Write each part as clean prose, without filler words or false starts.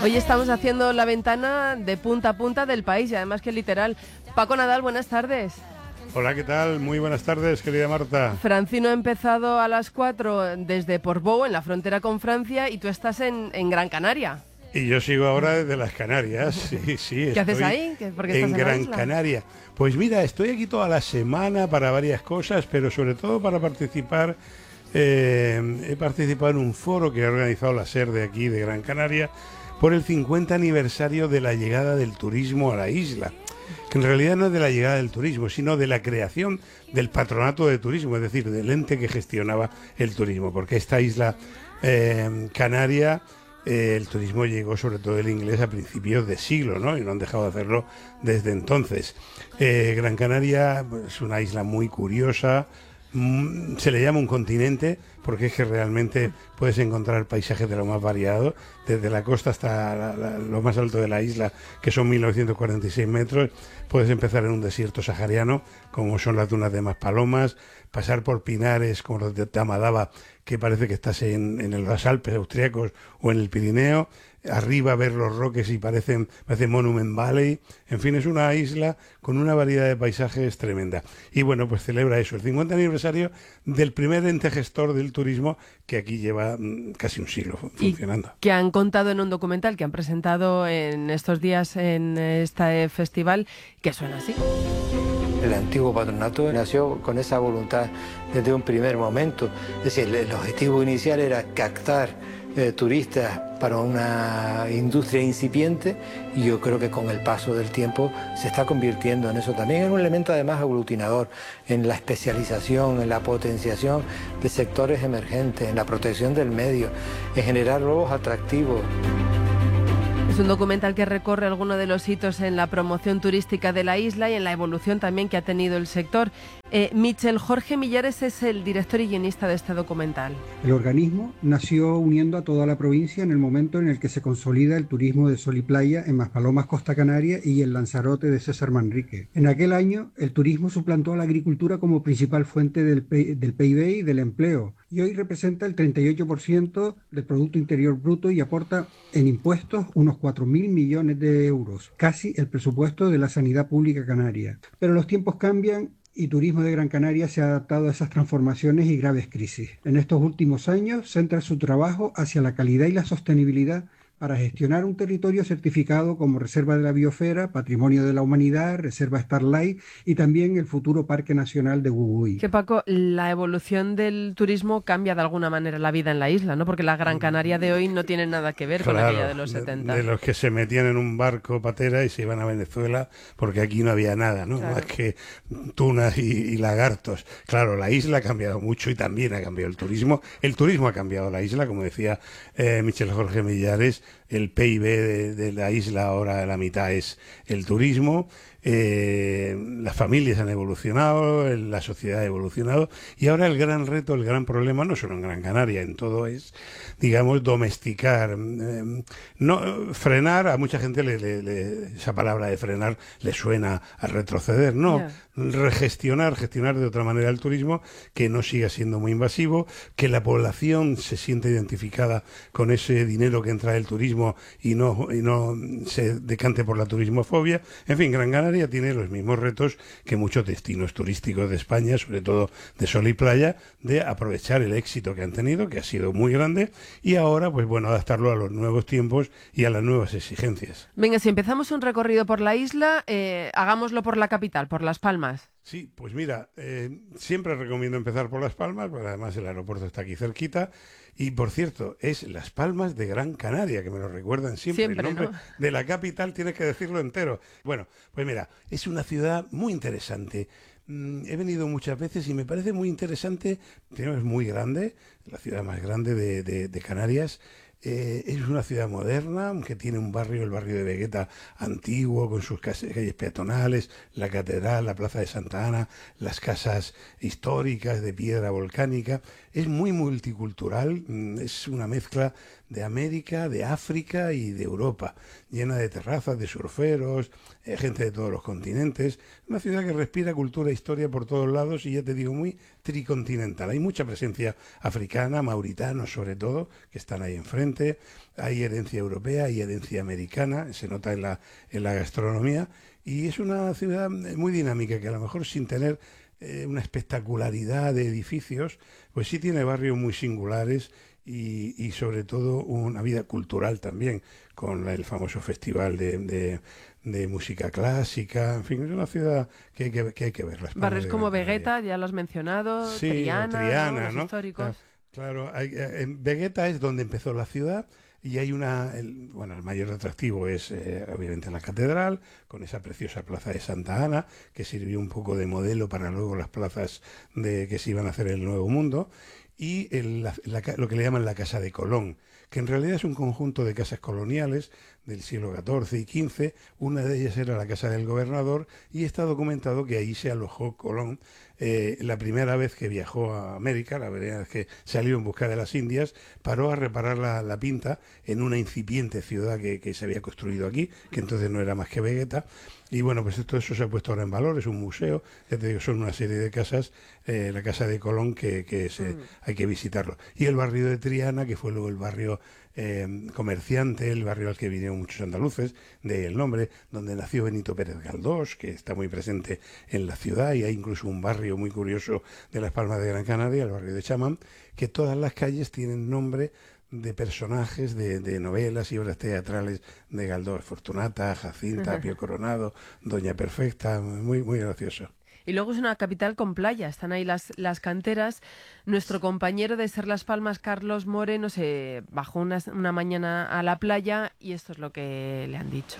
Hoy estamos haciendo la ventana de punta a punta del país y además que literal. Paco Nadal, buenas tardes. Hola, ¿qué tal? Muy buenas tardes, querida Marta. Francino ha empezado a las 4 desde Portbou, en la frontera con Francia, y tú estás en Gran Canaria. Y yo sigo ahora desde las Canarias, sí. ¿Qué haces ahí? ¿Por qué estás en Gran la isla? Canaria. Pues mira, estoy aquí toda la semana para varias cosas, pero sobre todo para participar. He participado en un foro que ha organizado la SER de aquí, de Gran Canaria, por el 50 aniversario de la llegada del turismo a la isla. Que en realidad no es de la llegada del turismo, sino de la creación del patronato de turismo, es decir, del ente que gestionaba el turismo, porque esta isla canaria, el turismo llegó sobre todo el inglés a principios de siglo, ¿no? Y no han dejado de hacerlo desde entonces. Gran Canaria es una isla muy curiosa. Se le llama un continente porque es que realmente puedes encontrar paisajes de lo más variado, desde la costa hasta lo más alto de la isla, que son 1946 metros. Puedes empezar en un desierto sahariano, como son las dunas de Maspalomas, pasar por pinares como los de Tamadaba, que parece que estás en los Alpes austriacos o en el Pirineo. Arriba ver los roques y parece Monument Valley. En fin, es una isla con una variedad de paisajes tremenda. Y bueno, pues celebra eso, el 50 aniversario del primer ente gestor del turismo, que aquí lleva casi un siglo funcionando. Y que han contado en un documental que han presentado en estos días en este festival, que suena así. El antiguo patronato nació con esa voluntad desde un primer momento. Es decir, el objetivo inicial era captar turistas para una industria incipiente, y yo creo que con el paso del tiempo se está convirtiendo en eso también, en un elemento además aglutinador, en la especialización, en la potenciación de sectores emergentes, en la protección del medio, en generar nuevos atractivos. Es un documental que recorre algunos de los hitos en la promoción turística de la isla y en la evolución también que ha tenido el sector. Michel Jorge Millares es el director y guionista de este documental. El organismo nació uniendo a toda la provincia en el momento en el que se consolida el turismo de sol y playa en Maspalomas, Costa Canaria, y en Lanzarote de César Manrique. En aquel año, el turismo suplantó a la agricultura como principal fuente del PIB y del empleo, y hoy representa el 38% del Producto Interior Bruto y aporta en impuestos unos 4.000 millones de euros, casi el presupuesto de la sanidad pública canaria. Pero los tiempos cambian y Turismo de Gran Canaria se ha adaptado a esas transformaciones y graves crisis. En estos últimos años centra su trabajo hacia la calidad y la sostenibilidad para gestionar un territorio certificado como Reserva de la Biosfera, Patrimonio de la Humanidad, Reserva Starlight y también el futuro Parque Nacional de Gugui. Que Paco, la evolución del turismo cambia de alguna manera la vida en la isla, ¿no? Porque la Gran Canaria de hoy no tiene nada que ver con aquella de los 70. De los que se metían en un barco patera y se iban a Venezuela porque aquí no había nada, ¿no? Claro. Más que tunas y lagartos. Claro, la isla ha cambiado mucho y también ha cambiado el turismo. El turismo ha cambiado la isla, como decía Michel Jorge Millares. El PIB de la isla ahora la mitad es el turismo. Las familias han evolucionado, la sociedad ha evolucionado, y ahora el gran reto, el gran problema, no solo en Gran Canaria, en todo es, digamos, domesticar, no frenar. A mucha gente esa palabra de frenar le suena a retroceder, no. Gestionar de otra manera el turismo, que no siga siendo muy invasivo, que la población se sienta identificada con ese dinero que entra del turismo y no se decante por la turismofobia. En fin, Gran Canaria tiene los mismos retos que muchos destinos turísticos de España, sobre todo de sol y playa, de aprovechar el éxito que han tenido, que ha sido muy grande, y ahora, pues bueno, adaptarlo a los nuevos tiempos y a las nuevas exigencias. Venga, si empezamos un recorrido por la isla, hagámoslo por la capital, por Las Palmas. Sí, pues mira, siempre recomiendo empezar por Las Palmas, porque además el aeropuerto está aquí cerquita. Y por cierto, es Las Palmas de Gran Canaria, que me lo recuerdan siempre. El nombre, ¿no?, de la capital tienes que decirlo entero. Bueno, pues mira, es una ciudad muy interesante. He venido muchas veces y me parece muy interesante. Es muy grande, la ciudad más grande de Canarias. Es una ciudad moderna que tiene un barrio, el barrio de Vegueta antiguo, con sus calles peatonales, la catedral, la plaza de Santa Ana, las casas históricas de piedra volcánica. Es muy multicultural, es una mezcla de América, de África y de Europa, llena de terrazas, de surferos, gente de todos los continentes. Una ciudad que respira cultura e historia por todos lados y, ya te digo, muy tricontinental. Hay mucha presencia africana, mauritanos sobre todo, que están ahí enfrente. Hay herencia europea, hay herencia americana, se nota en la gastronomía. Y es una ciudad muy dinámica que, a lo mejor sin tener una espectacularidad de edificios, pues sí tiene barrios muy singulares y sobre todo una vida cultural también, con el famoso festival de música clásica. En fin, es una ciudad que hay que ver. Barrios como Vegueta, ya lo has mencionado, sí, Triana, ¿no? Los históricos. Claro, en Vegueta es donde empezó la ciudad. Y hay el mayor atractivo es obviamente la catedral, con esa preciosa plaza de Santa Ana, que sirvió un poco de modelo para luego las plazas que se iban a hacer en el Nuevo Mundo, y lo que le llaman la Casa de Colón, que en realidad es un conjunto de casas coloniales del siglo XIV y XV. Una de ellas era la Casa del Gobernador, y está documentado que ahí se alojó Colón la primera vez que viajó a América, la primera vez que salió en busca de las Indias. Paró a reparar la pinta en una incipiente ciudad que se había construido aquí, que entonces no era más que Vegueta. Y bueno, pues todo eso se ha puesto ahora en valor, es un museo, ya te digo, son una serie de casas, la Casa de Colón, hay que visitarlo. Y el barrio de Triana, que fue luego el barrio comerciante, el barrio al que vinieron muchos andaluces, de el nombre, donde nació Benito Pérez Galdós, que está muy presente en la ciudad, y hay incluso un barrio muy curioso de Las Palmas de Gran Canaria, el barrio de Chamán, que todas las calles tienen nombre de personajes de novelas y obras teatrales de Galdós: Fortunata, Jacinta, Pío Coronado, Doña Perfecta. Muy, muy gracioso. Y luego es una capital con playa, están ahí las canteras. Nuestro compañero de Ser Las Palmas, Carlos Moreno, se bajó una mañana a la playa y esto es lo que le han dicho.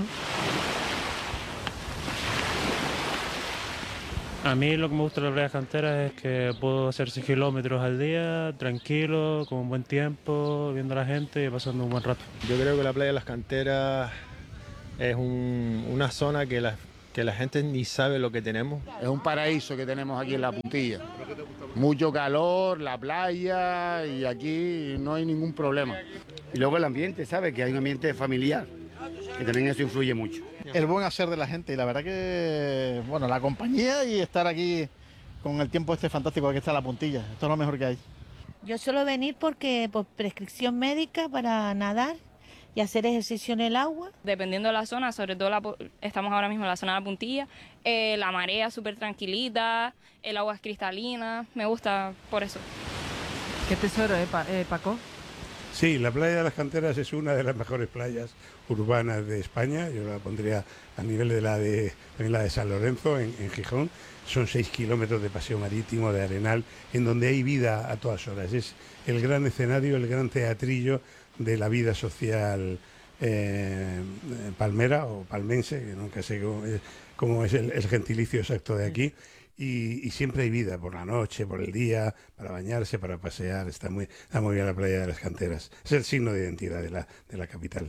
A mí lo que me gusta de las playas canteras es que puedo hacer 6 kilómetros al día, tranquilo, con un buen tiempo, viendo a la gente y pasando un buen rato. Yo creo que la playa de las canteras es una zona que la gente ni sabe lo que tenemos. Es un paraíso que tenemos aquí en La Puntilla. Mucho calor, la playa, y aquí no hay ningún problema. Y luego el ambiente, ¿sabes? Que hay un ambiente familiar, que también eso influye mucho. El buen hacer de la gente y la verdad que, bueno, la compañía y estar aquí con el tiempo fantástico que está La Puntilla. Esto es lo mejor que hay. Yo suelo venir por prescripción médica para nadar y hacer ejercicio en el agua. Dependiendo de la zona, sobre todo estamos ahora mismo en la zona de La Puntilla, la marea súper tranquilita, el agua es cristalina, me gusta por eso. Qué tesoro, Paco. Sí, la playa de las Canteras es una de las mejores playas urbanas de España. Yo la pondría a nivel de también la de San Lorenzo, en Gijón. Son 6 kilómetros de paseo marítimo, de arenal, en donde hay vida a todas horas. Es el gran escenario, el gran teatrillo de la vida social palmera o palmense, que nunca sé cómo es el gentilicio exacto de aquí. Y siempre hay vida por la noche, por el día, para bañarse, para pasear. Está muy bien la playa de las Canteras. Es el signo de identidad de la capital.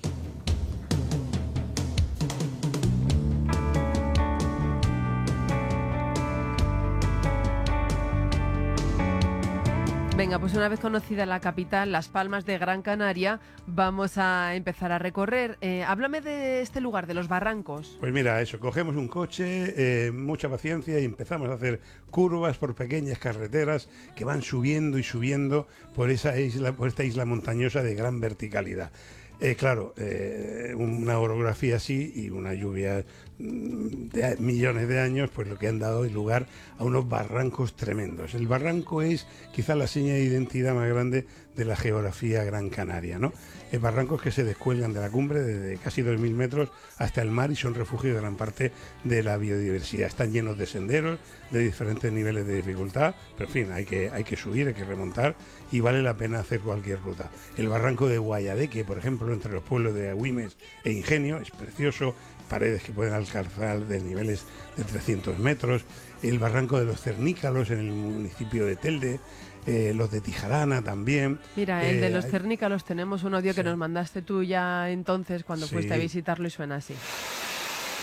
Venga, pues una vez conocida la capital, Las Palmas de Gran Canaria, vamos a empezar a recorrer. Háblame de este lugar, de los barrancos. Pues mira, eso, cogemos un coche, mucha paciencia, y empezamos a hacer curvas por pequeñas carreteras que van subiendo y subiendo por esta isla montañosa de gran verticalidad. Claro, una orografía así y una lluvia de millones de años, pues lo que han dado lugar a unos barrancos tremendos. El barranco es quizá la seña de identidad más grande de la geografía gran canaria, ¿no? Barrancos que se descuelgan de la cumbre desde casi 2.000 metros hasta el mar y son refugio de gran parte de la biodiversidad. Están llenos de senderos de diferentes niveles de dificultad, pero en fin, hay que subir, hay que remontar y vale la pena hacer cualquier ruta. El barranco de Guayadeque, por ejemplo, entre los pueblos de Agüimes e Ingenio, es precioso, paredes que pueden alcanzar de niveles de 300 metros. El barranco de los Cernícalos en el municipio de Telde, los de Tijarana también. Mira, el de los Cernícalos, tenemos un audio que nos mandaste tú ya entonces cuando fuiste a visitarlo y suena así.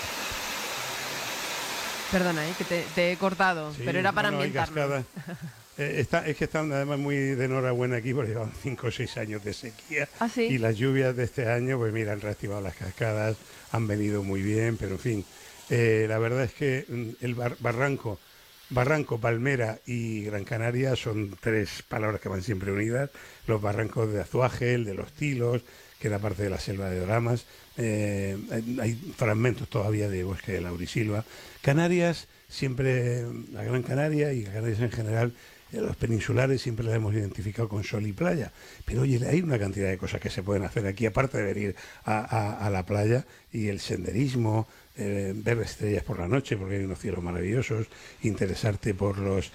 Perdona, que te he cortado, pero era para ambientarnos. Es que están además muy de enhorabuena aquí porque llevan 5 o 6 años de sequía. ¿Ah, sí? Y las lluvias de este año, pues mira, han reactivado las cascadas, han venido muy bien, pero en fin, la verdad es que el Barranco, Palmera y Gran Canaria son 3 palabras que van siempre unidas. Los barrancos de Azuaje, el de los Tilos, que era parte de la selva de Doramas. Hay fragmentos todavía de bosque de laurisilva. Canarias, siempre, la Gran Canaria y Canarias en general, los peninsulares siempre las hemos identificado con sol y playa, pero oye, hay una cantidad de cosas que se pueden hacer aquí, aparte de venir a la playa, y el senderismo, ver estrellas por la noche, porque hay unos cielos maravillosos, interesarte por los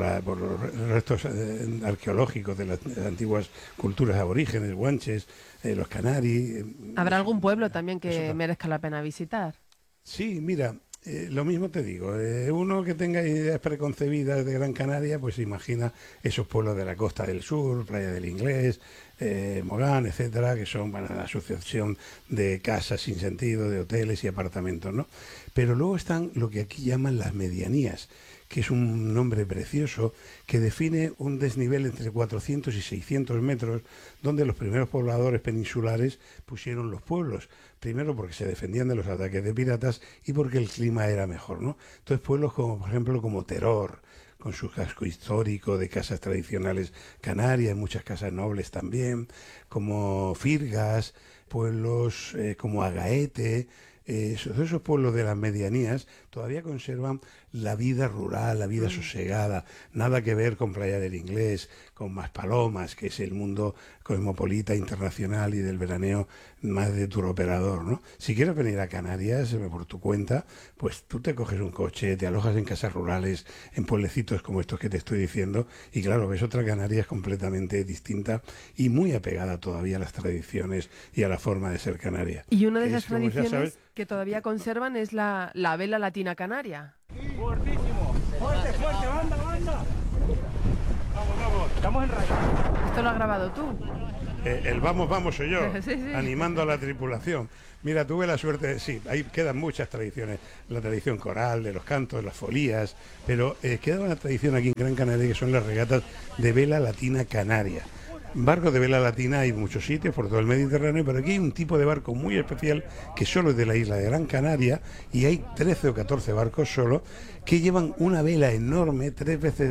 restos arqueológicos de las antiguas culturas aborígenes, guanches, los canaris. ¿Habrá algún pueblo también que merezca la pena visitar? Sí, mira, lo mismo te digo, uno que tenga ideas preconcebidas de Gran Canaria, pues imagina esos pueblos de la costa del sur, Playa del Inglés, Mogán, etcétera, que son la asociación de casas sin sentido, de hoteles y apartamentos, ¿no? Pero luego están lo que aquí llaman las medianías, que es un nombre precioso que define un desnivel entre 400 y 600 metros, donde los primeros pobladores peninsulares pusieron los pueblos. Primero porque se defendían de los ataques de piratas y porque el clima era mejor, ¿no? Entonces pueblos como, por ejemplo, como Teror, con su casco histórico de casas tradicionales canarias, muchas casas nobles también, como Firgas, pueblos como Agaete. Esos pueblos de las medianías todavía conservan la vida rural, la vida sosegada, nada que ver con Playa del Inglés, con Maspalomas, que es el mundo cosmopolita internacional y del veraneo más de turoperador, ¿no? Si quieres venir a Canarias por tu cuenta, pues tú te coges un coche, te alojas en casas rurales, en pueblecitos como estos que te estoy diciendo, y claro, ves otra Canarias completamente distinta y muy apegada todavía a las tradiciones y a la forma de ser canaria. Y una de esas Como ya tradiciones sabes, que todavía conservan es la vela latina canaria. Fuertísimo, fuerte, banda. Vamos, estamos en rayo. ¿Esto lo has grabado tú? El vamos soy yo, Sí, sí. animando a la tripulación. Mira, tuve la suerte, sí, ahí quedan muchas tradiciones, la tradición coral, de los cantos, las folías, pero queda una tradición aquí en Gran Canaria que son las regatas de vela latina canaria. Barcos de vela latina hay muchos sitios por todo el Mediterráneo, pero aquí hay un tipo de barco muy especial que solo es de la isla de Gran Canaria, y hay 13 o 14 barcos solo que llevan una vela enorme, 3 veces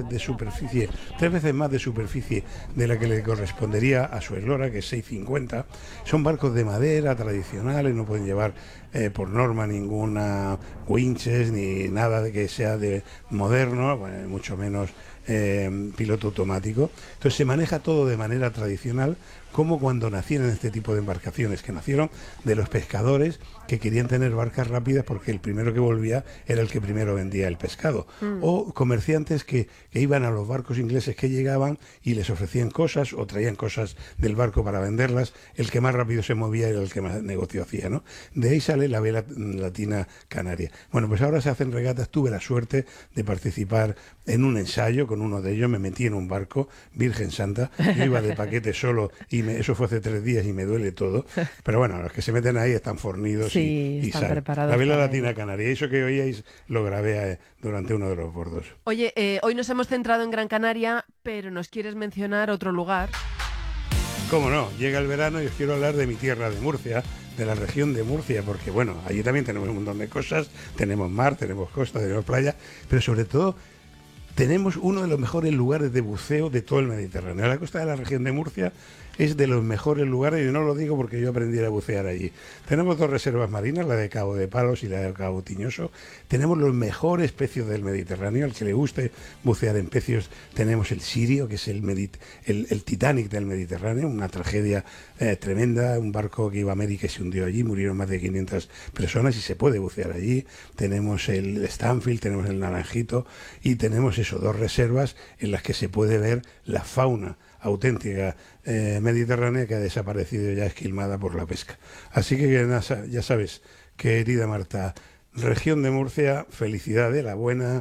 más de superficie de la que le correspondería a su eslora, que es 6,50. Son barcos de madera tradicionales, no pueden llevar por norma ninguna winches ni nada de que sea de moderno, bueno, mucho menos piloto automático. Entonces se maneja todo de manera tradicional, como cuando nacieron este tipo de embarcaciones, que nacieron de los pescadores que querían tener barcas rápidas porque el primero que volvía era el que primero vendía el pescado. O comerciantes que iban a los barcos ingleses que llegaban y les ofrecían cosas o traían cosas del barco para venderlas. El que más rápido se movía era el que más negocio hacía, ¿no? De ahí sale la vela latina canaria. Bueno, pues ahora se hacen regatas. Tuve la suerte de participar en un ensayo con uno de ellos. Me metí en un barco, Virgen Santa. Yo iba de paquete solo y eso fue hace 3 días y me duele todo. Pero bueno, los que se meten ahí están fornidos y están saben. preparados. La vela para latina ello. canaria, eso que oíais lo grabé durante uno de los bordos. Oye, hoy nos hemos centrado en Gran Canaria, pero nos quieres mencionar otro lugar. Cómo no, llega el verano y os quiero hablar de mi tierra, de Murcia, de la región de Murcia, porque bueno, allí también tenemos un montón de cosas, tenemos mar, tenemos costa, tenemos playa, pero sobre todo tenemos uno de los mejores lugares de buceo de todo el Mediterráneo. La costa de la región de Murcia es de los mejores lugares, y no lo digo porque yo aprendí a bucear allí. Tenemos 2 reservas marinas, la de Cabo de Palos y la de Cabo Tiñoso. Tenemos los mejores pecios del Mediterráneo. Al que le guste bucear en pecios, tenemos el Sirio, que es el Titanic del Mediterráneo, una tragedia tremenda, un barco que iba a América y se hundió allí, murieron más de 500 personas y se puede bucear allí. Tenemos el Stanfield, tenemos el Naranjito y tenemos 2 reservas en las que se puede ver la fauna auténtica mediterránea, que ha desaparecido ya esquilmada por la pesca. Así que ya sabes, querida Marta, región de Murcia, felicidades, la buena,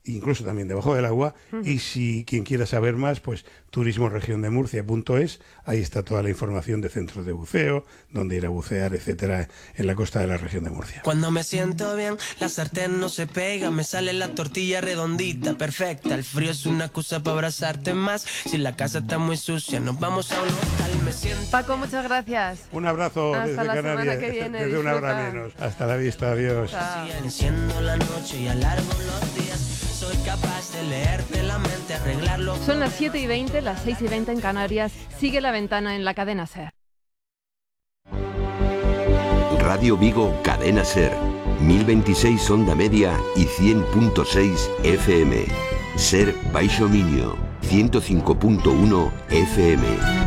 incluso también debajo del agua. Y si quien quiera saber más, pues turismoregiondemurcia.es, ahí está toda la información de centros de buceo, dónde ir a bucear, etcétera, en la costa de la región de Murcia. Cuando me siento bien, la sartén no se pega, me sale la tortilla redondita, perfecta. El frío es una excusa para abrazarte más. Si la casa está muy sucia, nos vamos a un hotel. Me siento... Paco, muchas gracias. Un abrazo hasta desde la Canarias, semana que viene, desde una hora menos. Hasta la vista, adiós. Chao. Enciendo la noche y alargo los días. Soy capaz de leerte la mente, arreglarlo. Son las 7:20, las 6:20 en Canarias. Sigue La Ventana en la cadena SER. Radio Vigo, cadena SER. 1026 onda media y 100.6 FM. SER Baixo Miño, 105.1 FM.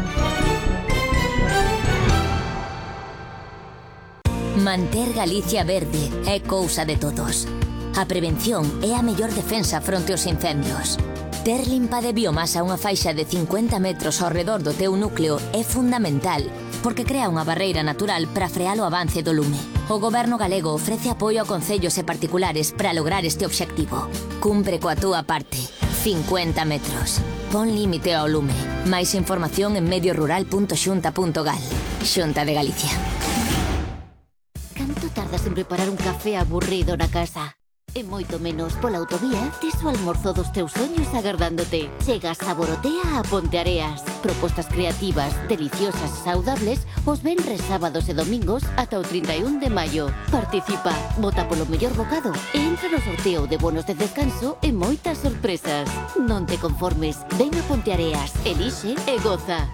Manter Galicia verde é cousa de todos. A prevención é a mellor defensa fronte aos incendios. Ter limpa de biomasa unha faixa de 50 metros ao redor do teu núcleo é fundamental, porque crea unha barreira natural para frear o avance do lume. O Goberno galego ofrece apoio a concellos e particulares para lograr este obxectivo. Cumpre coa túa parte. 50 metros. Pon límite ao lume. Máis información en mediorural.xunta.gal. Xunta de Galicia. Canto tardas en preparar un café aburrido na casa? E moito menos pola autovía, tes o almorzo dos teus soños agardándote. Chega Saborotea a Ponteareas. Propostas creativas, deliciosas e saudables os venres, sábados e domingos ata o 31 de maio. Participa, vota polo mellor bocado e entra no sorteo de bonos de descanso e moitas sorpresas. Non te conformes, ven a Ponteareas, elixe e goza.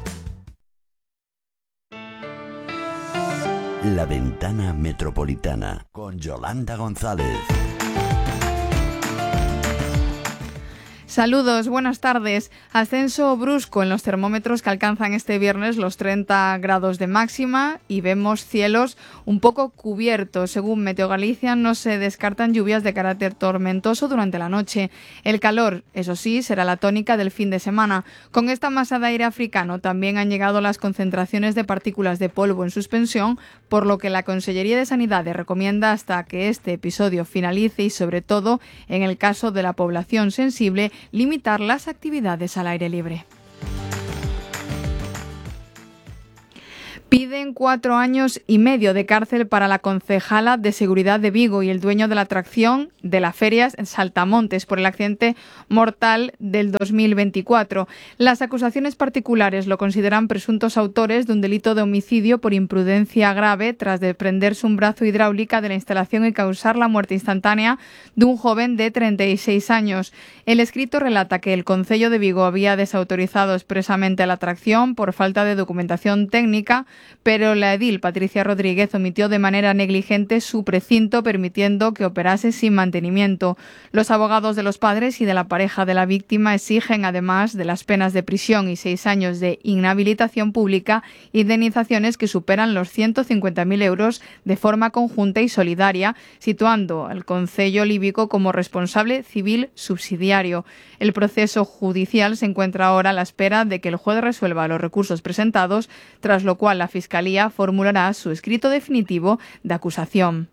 La Ventana Metropolitana con Yolanda González. Saludos, buenas tardes. Ascenso brusco en los termómetros que alcanzan este viernes los 30 grados de máxima y vemos cielos un poco cubiertos. Según Meteo Galicia, no se descartan lluvias de carácter tormentoso durante la noche. El calor, eso sí, será la tónica del fin de semana. Con esta masa de aire africano también han llegado las concentraciones de partículas de polvo en suspensión, por lo que la Consellería de Sanidad recomienda hasta que este episodio finalice y, sobre todo, en el caso de la población sensible, limitar las actividades al aire libre. Piden 4 años y medio de cárcel para la concejala de Seguridad de Vigo y el dueño de la atracción de la feria en Saltamontes por el accidente mortal del 2024. Las acusaciones particulares lo consideran presuntos autores de un delito de homicidio por imprudencia grave tras desprenderse un brazo hidráulica de la instalación y causar la muerte instantánea de un joven de 36 años. El escrito relata que el Concello de Vigo había desautorizado expresamente la atracción por falta de documentación técnica, pero la edil Patricia Rodríguez omitió de manera negligente su precinto, permitiendo que operase sin mantenimiento. Los abogados de los padres y de la pareja de la víctima exigen, además de las penas de prisión y 6 años de inhabilitación pública, indemnizaciones que superan los 150.000 euros de forma conjunta y solidaria, situando al Concello líbico como responsable civil subsidiario. El proceso judicial se encuentra ahora a la espera de que el juez resuelva los recursos presentados, tras lo cual la Fiscalía formulará su escrito definitivo de acusación.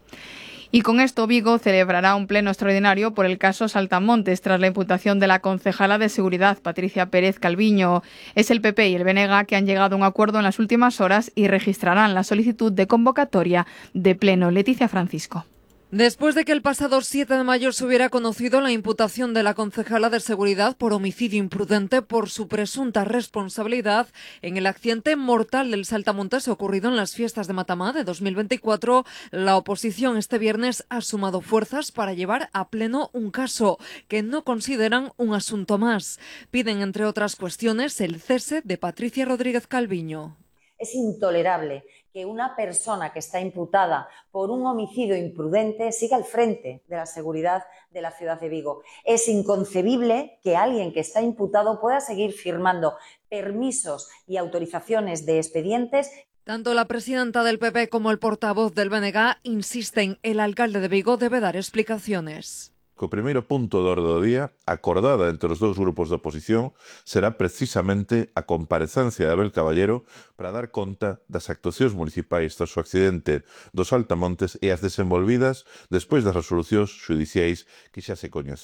Y con esto Vigo celebrará un pleno extraordinario por el caso Saltamontes tras la imputación de la concejala de Seguridad, Patricia Pérez Calviño. Es el PP y el BNG que han llegado a un acuerdo en las últimas horas y registrarán la solicitud de convocatoria de pleno. Leticia Francisco. Después de que el pasado 7 de mayo se hubiera conocido la imputación de la concejala de Seguridad por homicidio imprudente por su presunta responsabilidad en el accidente mortal del Saltamontes ocurrido en las fiestas de Matamá de 2024, la oposición este viernes ha sumado fuerzas para llevar a pleno un caso que no consideran un asunto más. Piden, entre otras cuestiones, el cese de Patricia Rodríguez Calviño. Es intolerable que una persona que está imputada por un homicidio imprudente siga al frente de la seguridad de la ciudad de Vigo. Es inconcebible que alguien que está imputado pueda seguir firmando permisos y autorizaciones de expedientes. Tanto la presidenta del PP como el portavoz del BNG insisten, el alcalde de Vigo debe dar explicaciones. O primeiro punto do orde do día, acordada entre os dous grupos da oposición, será precisamente a comparecencia de Abel Caballero para dar conta das actuacións municipais tras o accidente dos Saltamontes e as desenvolvidas despois das resolucións xudiciais que xa se coñecen.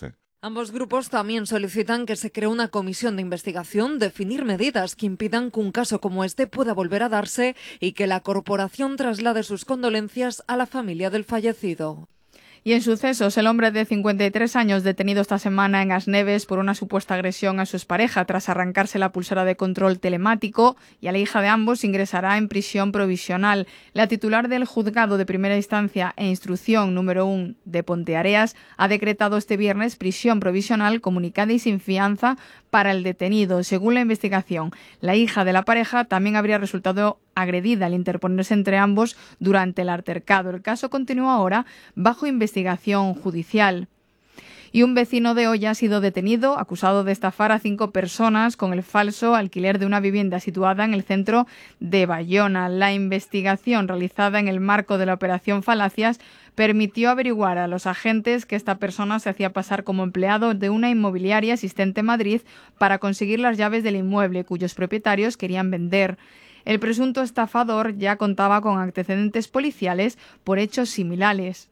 Ambos grupos también solicitan que se cree una comisión de investigación, definir medidas que impidan que un caso como este pueda volver a darse y que la corporación traslade sus condolencias a la familia del fallecido. Y en sucesos, el hombre de 53 años detenido esta semana en Asneves por una supuesta agresión a su expareja tras arrancarse la pulsera de control telemático y a la hija de ambos ingresará en prisión provisional. La titular del Juzgado de Primera Instancia e Instrucción número 1 de Ponteareas ha decretado este viernes prisión provisional comunicada y sin fianza para el detenido. Según la investigación, la hija de la pareja también habría resultado agredida al interponerse entre ambos durante el altercado. El caso continúa ahora bajo investigación judicial. Y un vecino de Oya ha sido detenido, acusado de estafar a 5 personas con el falso alquiler de una vivienda situada en el centro de Bayona. La investigación realizada en el marco de la operación Falacias permitió averiguar a los agentes que esta persona se hacía pasar como empleado de una inmobiliaria existente en Madrid para conseguir las llaves del inmueble cuyos propietarios querían vender. El presunto estafador ya contaba con antecedentes policiales por hechos similares.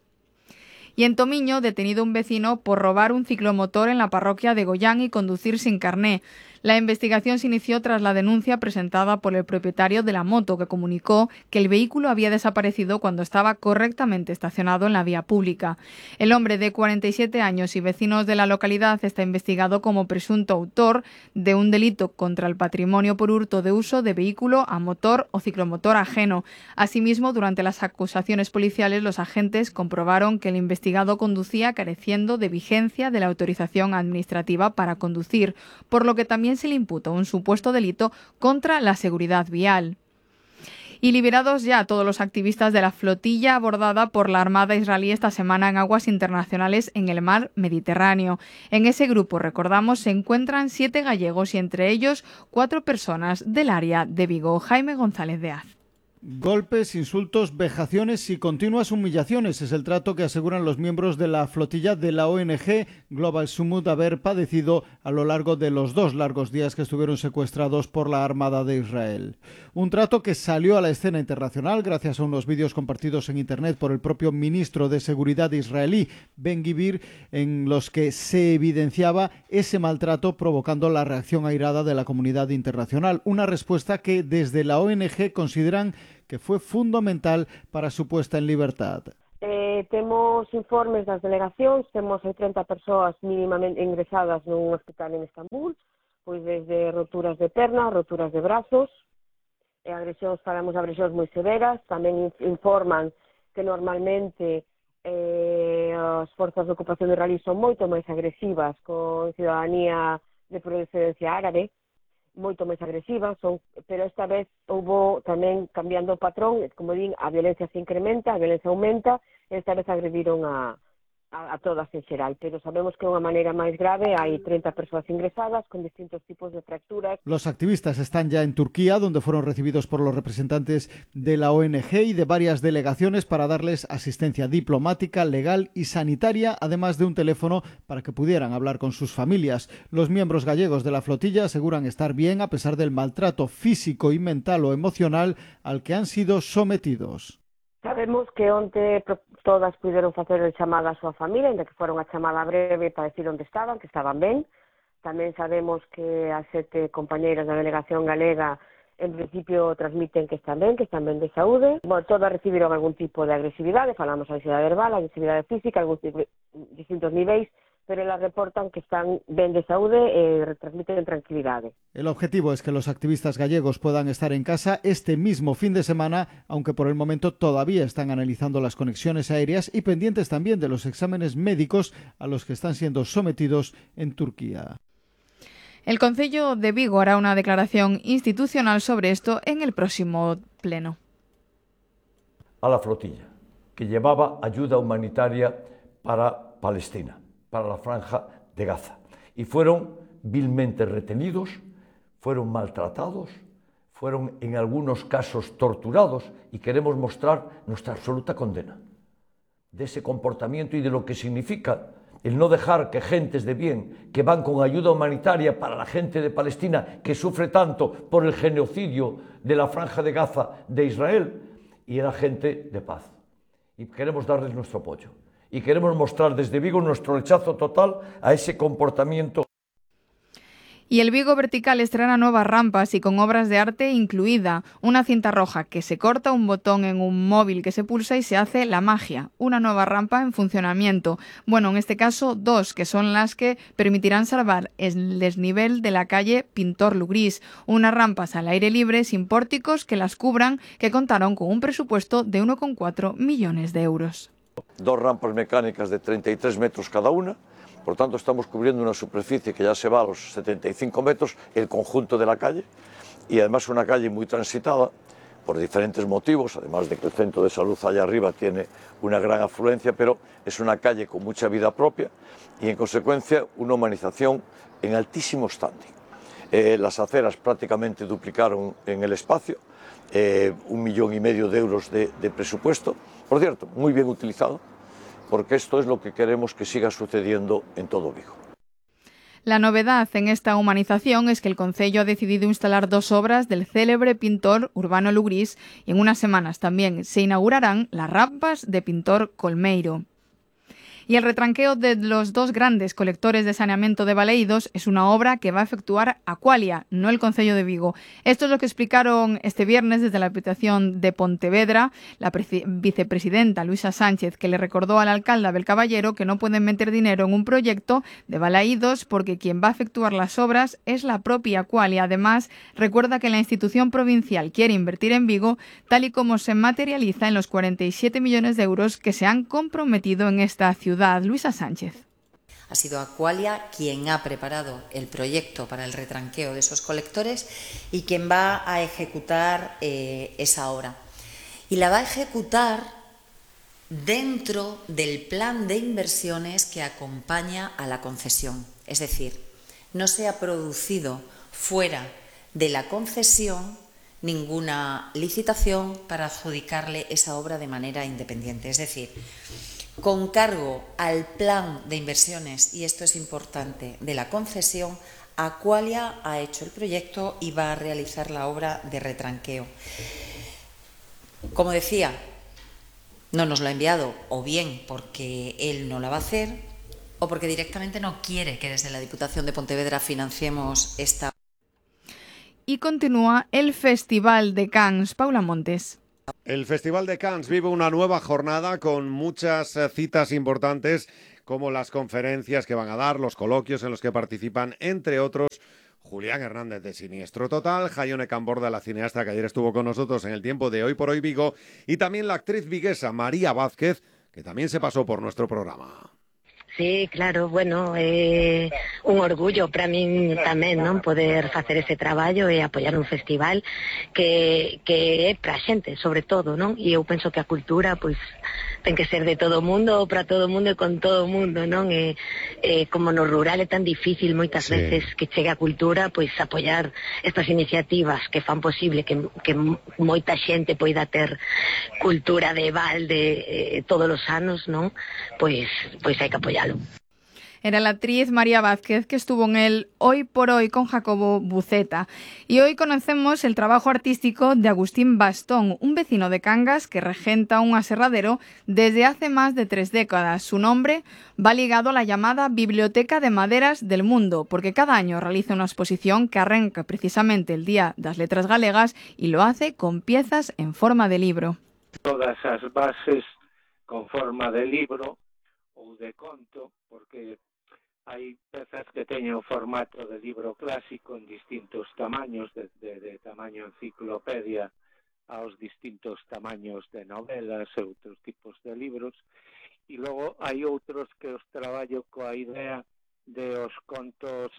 Y en Tomiño, detenido un vecino por robar un ciclomotor en la parroquia de Goyán y conducir sin carné. La investigación se inició tras la denuncia presentada por el propietario de la moto, que comunicó que el vehículo había desaparecido cuando estaba correctamente estacionado en la vía pública. El hombre de 47 años y vecinos de la localidad está investigado como presunto autor de un delito contra el patrimonio por hurto de uso de vehículo a motor o ciclomotor ajeno. Asimismo, durante las acusaciones policiales, los agentes comprobaron que el investigado conducía careciendo de vigencia de la autorización administrativa para conducir, por lo que también se le imputa un supuesto delito contra la seguridad vial. Y liberados ya todos los activistas de la flotilla abordada por la Armada israelí esta semana en aguas internacionales en el mar Mediterráneo. En ese grupo, recordamos, se encuentran 7 gallegos y entre ellos 4 personas del área de Vigo. Jaime González de Az. Golpes, insultos, vejaciones y continuas humillaciones es el trato que aseguran los miembros de la flotilla de la ONG Global Summit haber padecido a lo largo de los 2 largos días que estuvieron secuestrados por la Armada de Israel. Un trato que salió a la escena internacional gracias a unos vídeos compartidos en Internet por el propio ministro de Seguridad israelí, Ben-Gvir, en los que se evidenciaba ese maltrato provocando la reacción airada de la comunidad internacional. Una respuesta que desde la ONG consideran que fue fundamental para su puesta en libertad. Temos informes das delegacións, temos 30 persoas mínimamente ingresadas nun hospital en Estambul, pois desde roturas de perna, roturas de brazos, agresións, falamos de agresións moi severas, tamén informan que normalmente as forzas de ocupación israelí son moito máis agresivas con ciudadanía de procedencia árabe, moito máis agresivas, pero esta vez houve tamén cambiando o patrón, como din, a violencia se incrementa, a violencia aumenta, esta vez agrediron a todas en xeral, pero sabemos que é unha maneira máis grave, hai 30 persoas ingresadas con distintos tipos de fracturas. Los activistas están ya en Turquía, donde fueron recibidos por los representantes de la ONG y de varias delegaciones para darles asistencia diplomática, legal y sanitaria, además de un teléfono para que pudieran hablar con sus familias. Los miembros gallegos de la flotilla aseguran estar bien a pesar del maltrato físico y mental o emocional al que han sido sometidos. Sabemos que onte todas puderon facer chamada á súa familia, ainda que fora unha chamada breve para decir onde estaban, que estaban ben. Tamén sabemos que as 7 compañeiras da delegación galega en principio transmiten que están ben de saúde. Bueno, todas recibiron algún tipo de agresividade, falamos de agresividade verbal, agresividade física, algúns distintos niveis, pero elas reportan que están ben de saúde e transmiten tranquilidade. El objetivo es que los activistas gallegos puedan estar en casa este mismo fin de semana, aunque por el momento todavía están analizando las conexiones aéreas y pendientes también de los exámenes médicos a los que están siendo sometidos en Turquía. El Concello de Vigo hará una declaración institucional sobre esto en el próximo pleno. A la flotilla, que llevaba ayuda humanitaria para Palestina, para la Franja de Gaza, y fueron vilmente retenidos, fueron maltratados, fueron en algunos casos torturados, y queremos mostrar nuestra absoluta condena de ese comportamiento y de lo que significa el no dejar que gentes de bien, que van con ayuda humanitaria para la gente de Palestina, que sufre tanto por el genocidio de la Franja de Gaza de Israel, y era gente de paz. Y queremos darles nuestro apoyo. y queremos mostrar desde Vigo nuestro rechazo total a ese comportamiento. Y el Vigo Vertical estrena nuevas rampas y con obras de arte incluida. Una cinta roja que se corta, un botón en un móvil que se pulsa y se hace la magia. Una nueva rampa en funcionamiento. Bueno, en este caso 2, que son las que permitirán salvar el desnivel de la calle Pintor Lugrís. Unas rampas al aire libre sin pórticos que las cubran, que contaron con un presupuesto de 1,4 millones de euros. 2 rampas mecánicas de 33 metros cada una. Por tanto, estamos cubriendo una superficie que ya se va a los 75 metros, el conjunto de la calle, y además una calle muy transitada por diferentes motivos, además de que el centro de salud allá arriba tiene una gran afluencia, pero es una calle con mucha vida propia y, en consecuencia, una humanización en altísimo standing. Las aceras prácticamente duplicaron en el espacio, 1,5 millones de euros de presupuesto, por cierto, muy bien utilizado, porque esto es lo que queremos que siga sucediendo en todo Vigo. La novedad en esta humanización es que el concello ha decidido instalar 2 obras del célebre pintor Urbano Lugrís y en unas semanas también se inaugurarán las rampas de Pintor Colmeiro. Y el retranqueo de los 2 grandes colectores de saneamiento de Baleidos es una obra que va a efectuar Aqualia, no el Concello de Vigo. Esto es lo que explicaron este viernes desde la Diputación de Pontevedra la vicepresidenta Luisa Sánchez, que le recordó al alcalde Abel Caballero que no pueden meter dinero en un proyecto de Baleidos porque quien va a efectuar las obras es la propia Aqualia. Además, recuerda que la institución provincial quiere invertir en Vigo tal y como se materializa en los 47 millones de euros que se han comprometido en esta ciudad. Luisa Sánchez. Ha sido Aqualia quien ha preparado el proyecto para el retranqueo de esos colectores y quien va a ejecutar esa obra. Y la va a ejecutar dentro del plan de inversiones que acompaña a la concesión. Es decir, no se ha producido fuera de la concesión ninguna licitación para adjudicarle esa obra de manera independiente. Es decir, con cargo al plan de inversiones, y esto es importante, de la concesión, Aqualia ha hecho el proyecto y va a realizar la obra de retranqueo. Como decía, no nos lo ha enviado, o bien porque él no la va a hacer, o porque directamente no quiere que desde la Diputación de Pontevedra financiemos esta. Y continúa el Festival de Cannes. Paula Montes. El Festival de Cannes vive una nueva jornada con muchas citas importantes, como las conferencias que van a dar, los coloquios en los que participan, entre otros, Julián Hernández de Siniestro Total, Jaione Camborda, la cineasta que ayer estuvo con nosotros en el tiempo de Hoy por Hoy Vigo, y también la actriz viguesa María Vázquez, que también se pasó por nuestro programa. Sí, claro, bueno, un orgullo para min tamén, non, poder facer ese traballo e apoiar un festival que é para a xente, sobre todo, non? E eu penso que a cultura, pois, ten que ser de todo o mundo, para todo o mundo e con todo o mundo, non? E como no rural é tan difícil moitas veces que chegue a cultura, pois apoiar estas iniciativas que fan posible que moita xente poida ter cultura de balde todos os anos, non? Pois hai que apoiar. Era la actriz María Vázquez, que estuvo en el Hoy por Hoy con Jacobo Buceta. Y hoy conocemos el trabajo artístico de Agustín Bastón, un vecino de Cangas que regenta un aserradero desde hace más de 3 décadas. Su nombre va ligado a la llamada Biblioteca de Maderas del Mundo, porque cada año realiza una exposición que arranca precisamente el Día das Letras Galegas y lo hace con piezas en forma de libro. Todas as bases con forma de libro ou de conto, porque hai pezas que teñen o formato de libro clásico en distintos tamaños, de tamaño enciclopedia aos distintos tamaños de novelas e outros tipos de libros, e logo hai outros que os traballo coa idea de os contos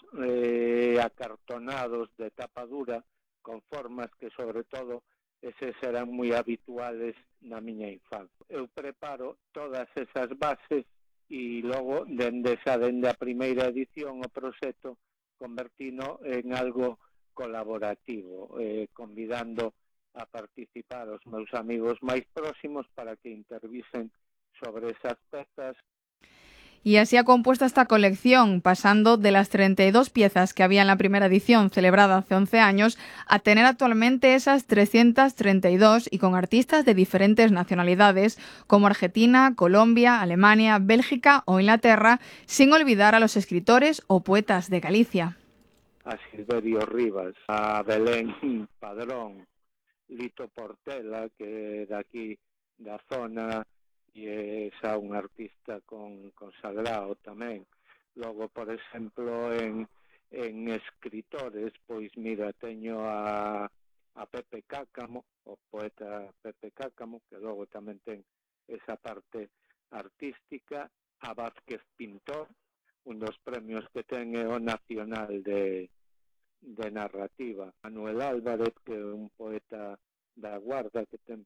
acartonados de tapa dura, con formas que, sobre todo, eses eran moi habituales na miña infancia. Eu preparo todas esas bases e logo, dende a primeira edición, o proxecto convertino en algo colaborativo, convidando a participar os meus amigos máis próximos para que intervisen sobre esas pezas. Y así ha compuesto esta colección, pasando de las 32 piezas que había en la primera edición, celebrada hace 11 años, a tener actualmente esas 332 y con artistas de diferentes nacionalidades, como Argentina, Colombia, Alemania, Bélgica o Inglaterra, sin olvidar a los escritores o poetas de Galicia. A Silverio Rivas, a Belén Padrón, Lito Portela, que de aquí, da zona, e é un artista consagrado tamén. Logo, por exemplo, en escritores, pois mira, teño a Pepe Cáccamo, o poeta Pepe Cáccamo, que logo tamén ten esa parte artística, a Vázquez Pintor, un dos premios que ten é o Nacional de Narrativa. Manuel Álvarez, que é un poeta da Guarda, que ten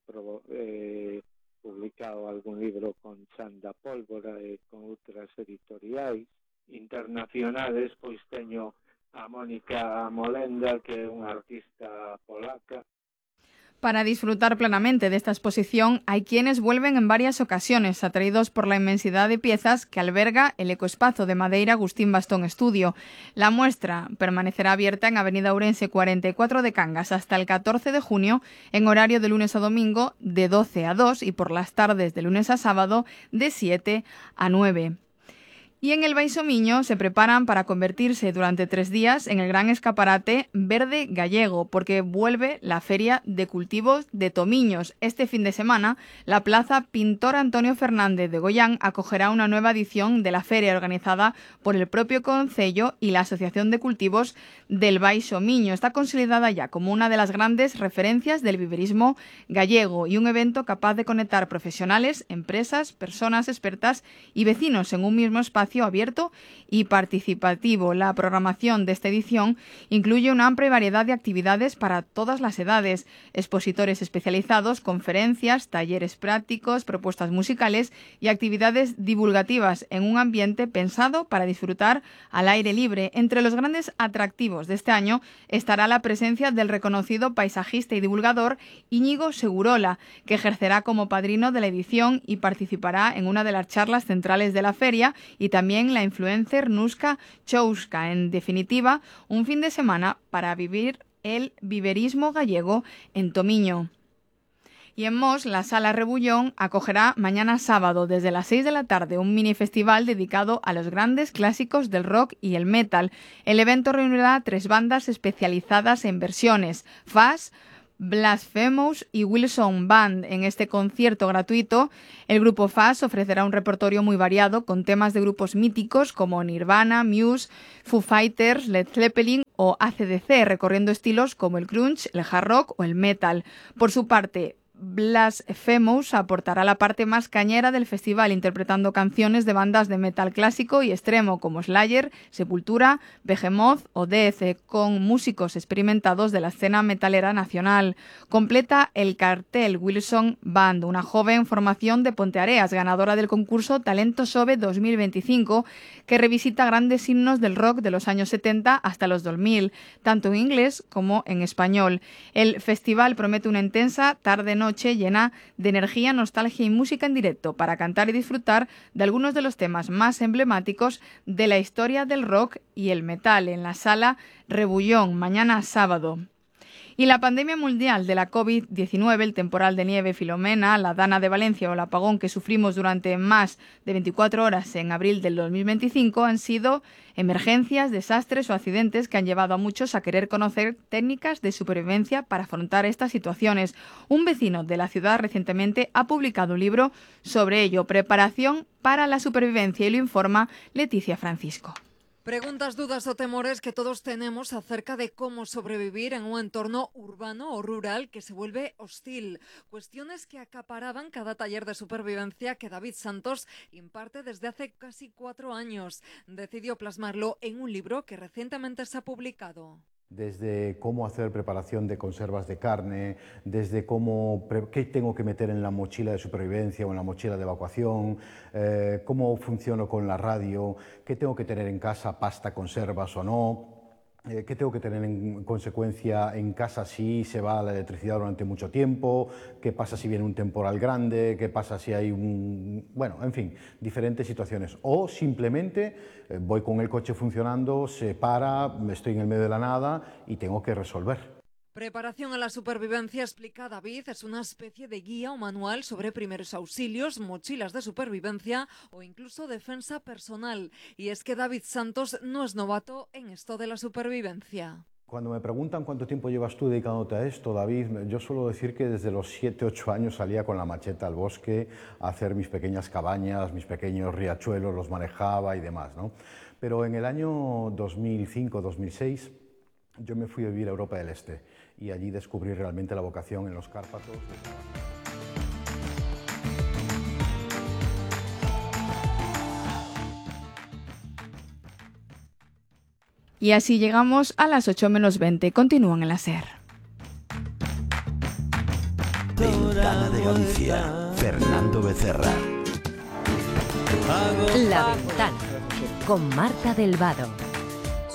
publicado algún libro con Chan da Pólvora e con outras editoriais internacionales, pois teño a Mónica Molenda, que é unha artista polaca. Para disfrutar plenamente de esta exposición hay quienes vuelven en varias ocasiones, atraídos por la inmensidad de piezas que alberga el ecoespacio de Madeira Agustín Bastón Estudio. La muestra permanecerá abierta en Avenida Ourense 44 de Cangas hasta el 14 de junio en horario de lunes a domingo de 12 a 2 y por las tardes de lunes a sábado de 7 a 9. Y en el Baixo Miño se preparan para convertirse durante 3 días en el gran escaparate verde gallego, porque vuelve la Feria de Cultivos de Tomiños. Este fin de semana, la Plaza Pintor Antonio Fernández de Goián acogerá una nueva edición de la feria organizada por el propio Concello y la Asociación de Cultivos del Baixo Miño. Está consolidada ya como una de las grandes referencias del viverismo gallego y un evento capaz de conectar profesionales, empresas, personas expertas y vecinos en un mismo espacio abierto y participativo. La programación de esta edición incluye una amplia variedad de actividades para todas las edades, expositores especializados, conferencias, talleres prácticos, propuestas musicales y actividades divulgativas en un ambiente pensado para disfrutar al aire libre. Entre los grandes atractivos de este año estará la presencia del reconocido paisajista y divulgador Íñigo Segurola, que ejercerá como padrino de la edición y participará en una de las charlas centrales de la feria, y también la influencer Nuska Chouska. En definitiva, un fin de semana para vivir el viverismo gallego en Tomiño. Y en Mos, la Sala Rebullón acogerá mañana sábado desde las 6 de la tarde un mini festival dedicado a los grandes clásicos del rock y el metal. El evento reunirá 3 bandas especializadas en versiones: Fuzz, Blasphemous y Wilson Band. En este concierto gratuito, el grupo Fuzz ofrecerá un repertorio muy variado con temas de grupos míticos como Nirvana, Muse, Foo Fighters, Led Zeppelin o AC/DC, recorriendo estilos como el grunge, el hard rock o el metal. Por su parte, Blasphemous aportará la parte más cañera del festival, interpretando canciones de bandas de metal clásico y extremo como Slayer, Sepultura, Behemoth o Death, con músicos experimentados de la escena metalera nacional. Completa el cartel Wilson Band, una joven formación de Ponteareas, ganadora del concurso Talento Sobe 2025, que revisita grandes himnos del rock de los años 70 hasta los 2000, tanto en inglés como en español. El festival promete una intensa tarde-noche llena de energía, nostalgia y música en directo para cantar y disfrutar de algunos de los temas más emblemáticos de la historia del rock y el metal en la Sala Rebullón, mañana sábado. Y la pandemia mundial de la COVID-19, el temporal de nieve Filomena, la Dana de Valencia o el apagón que sufrimos durante más de 24 horas en abril del 2025 han sido emergencias, desastres o accidentes que han llevado a muchos a querer conocer técnicas de supervivencia para afrontar estas situaciones. Un vecino de la ciudad recientemente ha publicado un libro sobre ello, Preparación para la Supervivencia, y lo informa Leticia Francisco. Preguntas, dudas o temores que todos tenemos acerca de cómo sobrevivir en un entorno urbano o rural que se vuelve hostil. Cuestiones que acaparaban cada taller de supervivencia que David Santos imparte desde hace casi 4 años. Decidió plasmarlo en un libro que recientemente se ha publicado. Desde cómo hacer preparación de conservas de carne, desde qué tengo que meter en la mochila de supervivencia o en la mochila de evacuación, cómo funciono con la radio, qué tengo que tener en casa, pasta, conservas o no. ¿Qué tengo que tener en consecuencia en casa si se va la electricidad durante mucho tiempo? ¿Qué pasa si viene un temporal grande? ¿Qué pasa si hay bueno, en fin, diferentes situaciones. O simplemente voy con el coche funcionando, se para, estoy en el medio de la nada y tengo que resolver. Preparación a la supervivencia, explica David, es una especie de guía o manual sobre primeros auxilios, mochilas de supervivencia o incluso defensa personal. Y es que David Santos no es novato en esto de la supervivencia. Cuando me preguntan cuánto tiempo llevas tú dedicándote a esto, David, yo suelo decir que desde los 7, 8 años salía con la macheta al bosque a hacer mis pequeñas cabañas, mis pequeños riachuelos, los manejaba y demás, ¿no? Pero en el año 2005-2006 yo me fui a vivir a Europa del Este y allí descubrí realmente la vocación en los Cárpatos. Y así llegamos a las 8 menos 20. Continúan en la SER. Ventana de Galicia. Fernando Becerra. La Ventana con Marta del Vado.